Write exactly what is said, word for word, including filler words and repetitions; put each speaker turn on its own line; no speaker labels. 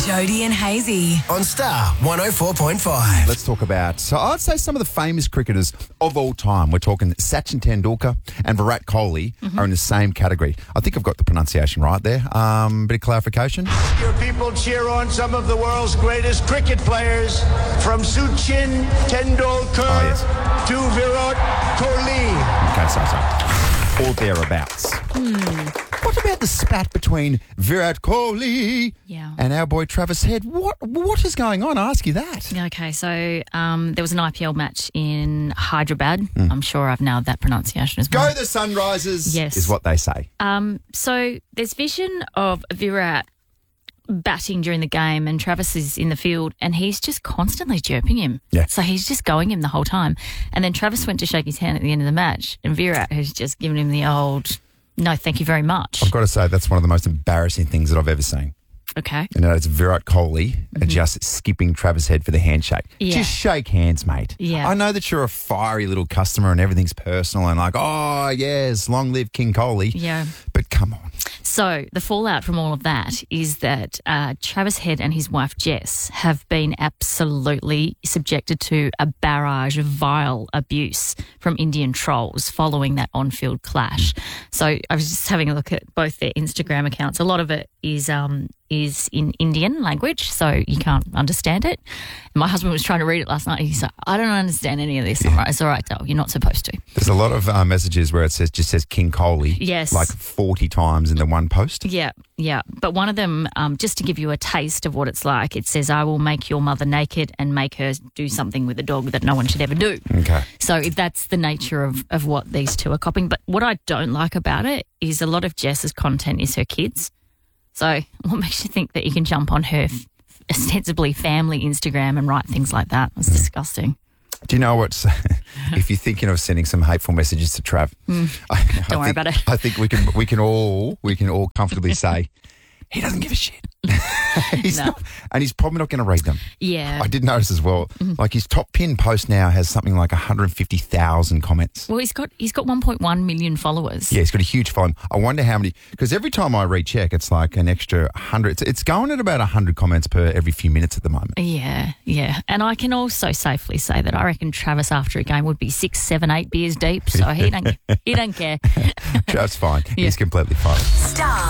Jody and Hazy.
On Star one oh four point five.
Let's talk about, so I'd say some of the famous cricketers of all time. We're talking Sachin Tendulkar and Virat Kohli mm-hmm. are in the same category. I think I've got the pronunciation right there. Um, bit of clarification.
Your people cheer on some of the world's greatest cricket players, from Sachin Tendulkar
oh, yes.
to Virat Kohli.
Okay, so, so. Or thereabouts.
Hmm.
What about the spat between Virat Kohli
yeah.
and our boy Travis Head? What What is going on? I ask you that.
Okay, so um, there was an I P L match in Hyderabad. Mm. I'm sure I've nailed that pronunciation as well.
Go the Sunrisers,
yes.
is what they say.
Um, so there's vision of Virat batting during the game and Travis is in the field and he's just constantly chirping him.
Yeah.
So he's just going him the whole time. And then Travis went to shake his hand at the end of the match and Virat has just given him the old, no, thank you very much.
I've got to say, that's one of the most embarrassing things that I've ever seen.
Okay.
You know, it's Virat Kohli mm-hmm. just skipping Travis Head for the handshake.
Yeah.
Just shake hands, mate.
Yeah.
I know that you're a fiery little customer and everything's personal and like, oh, yes, long live King Kohli.
Yeah.
But come on.
So the fallout from all of that is that uh, Travis Head and his wife Jess have been absolutely subjected to a barrage of vile abuse from Indian trolls following that on-field clash. So I was just having a look at both their Instagram accounts. A lot of it is um, is in Indian language, so you can't understand it. My husband was trying to read it last night. He's like, I don't understand any of this. I'm like, it's all right, Dale. You're not supposed to.
There's a lot of uh, messages where it says just says King Kohli.
Yes.
Like forty times in the one post.
Yeah, yeah. But one of them, um, just to give you a taste of what it's like, it says, I will make your mother naked and make her do something with a dog that no one should ever do.
Okay.
So that's the nature of, of what these two are copying. But what I don't like about it is a lot of Jess's content is her kids. So what makes you think that you can jump on her f- ostensibly family Instagram and write things like that? It's mm. disgusting.
Do you know what's, if you're thinking of sending some hateful messages to Trav,
mm.
I, I
don't
think,
worry about it.
I think we can we can all we can all comfortably say he doesn't give a shit. he's
no.
not, and he's probably not going to read them.
Yeah.
I did notice as well,
mm-hmm.
like his top pin post now has something like one hundred fifty thousand comments.
Well, he's got he's got one point one million followers.
Yeah, he's got a huge following. I wonder how many, because every time I recheck, it's like an extra one hundred. It's, it's going at about one hundred comments per every few minutes at the moment.
Yeah, yeah. And I can also safely say that I reckon Travis after a game would be six, seven, eight beers deep, so he don't, he don't care.
Trav's fine.
Yeah.
He's completely fine.
Star.